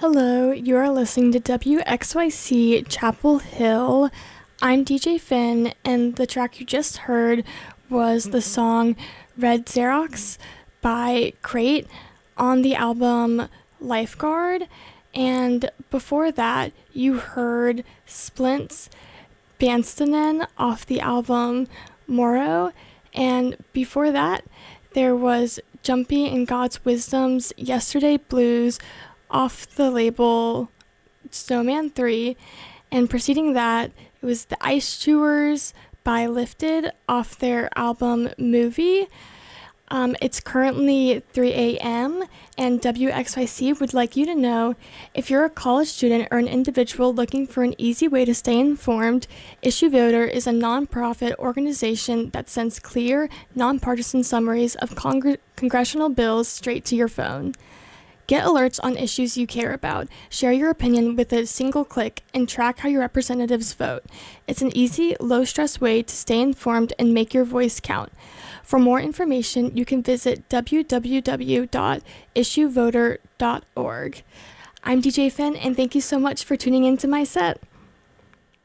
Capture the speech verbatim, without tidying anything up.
Hello, you are listening to W X Y C Chapel Hill. I'm D J Finn, and the track you just heard was the song Red Xerox by Crate on the album Lifeguard. And before that, you heard Splint's Bandstanen off the album Moro. And before that, there was Jumpy and God's Wisdom's Yesterday Blues off the label Snowman three, and preceding that, it was the Ice Chewers by Lifted off their album Movie. Um, it's currently three a.m. and W X Y C would like you to know, if you're a college student or an individual looking for an easy way to stay informed, Issue Voter is a nonprofit organization that sends clear, nonpartisan summaries of congr- congressional bills straight to your phone. Get alerts on issues you care about, share your opinion with a single click, and track how your representatives vote. It's an easy, low-stress way to stay informed and make your voice count. For more information, you can visit w w w dot issue voter dot org. I'm D J Finn, and thank you so much for tuning into my set.